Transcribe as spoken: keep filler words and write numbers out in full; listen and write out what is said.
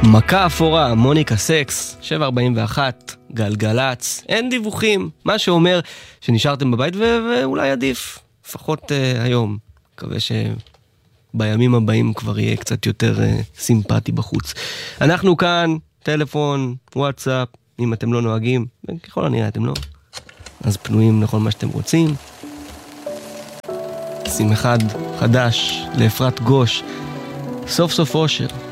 מכה אפורה, מוניקה סקס, שבע ארבעים ואחת, גלגלץ, אין דיווחים, מה שאומר שנשארתם בבית ו- ואולי עדיף, לפחות uh, היום. מקווה שבימים הבאים כבר יהיה קצת יותר uh, סימפטי בחוץ. אנחנו כאן, טלפון, וואטסאפ, אם אתם לא נוהגים, ככל הנראה אתם לא, אז פנויים לכל מה שאתם רוצים. שים אחד חדש לאפרת גוש, סוף סוף אושר.